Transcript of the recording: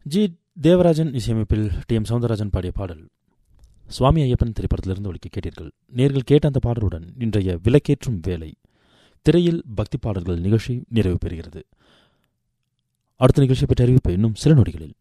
G Devarajan இசையமைப்பில் TM. Soundararajan பாடிய பாடல் சுவாமி ஐயப்பன் திரைப்படத்திலிருந்து ஒலிக்க கேட்டீர்கள். நேர்கள் கேட்ட அந்த பாடலுடன் இன்றைய விளக்கேற்றும் வேலை திரையில் பக்தி பாடல்கள் நிகழ்ச்சி நிறைவு பெறுகிறது. அடுத்த நிகழ்ச்சி பற்றிய அறிவிப்பு இன்னும் சில நொடிகளில்.